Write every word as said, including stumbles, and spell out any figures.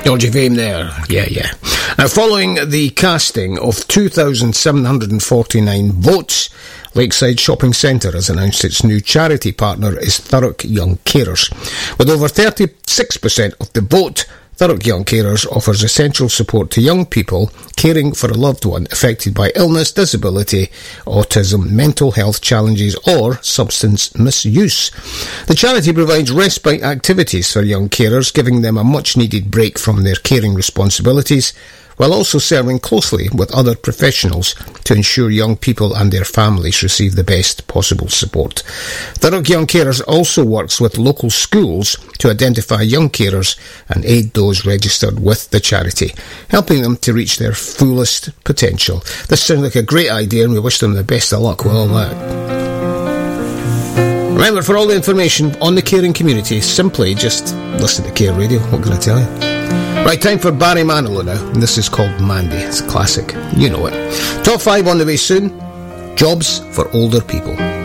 Dodgy fame there. Yeah, yeah. Now, following the casting of two thousand seven hundred forty-nine votes, Lakeside Shopping Centre has announced its new charity partner is Thurrock Young Carers. With over thirty-six percent of the vote, Thurrock Young Carers offers essential support to young people caring for a loved one affected by illness, disability, autism, mental health challenges or substance misuse. The charity provides respite activities for young carers, giving them a much-needed break from their caring responsibilities, while also serving closely with other professionals to ensure young people and their families receive the best possible support. Thurrock Young Carers also works with local schools to identify young carers and aid those registered with the charity, helping them to reach their fullest potential. This sounds like a great idea, and we wish them the best of luck with all that. Remember, for all the information on the caring community, simply just listen to Care Radio. What can I tell you? Right, time for Barry Manilow now, and this is called Mandy. It's a classic. You know it. Top five on the way soon. Jobs for older people.